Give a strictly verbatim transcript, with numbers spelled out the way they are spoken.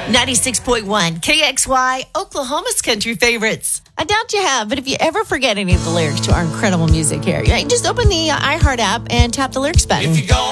ninety-six point one K X Y, Oklahoma's country favorites. I doubt you have, but if you ever forget any of the lyrics to our incredible music here, yeah, you just open the uh, iHeart app and tap the lyrics button. If you go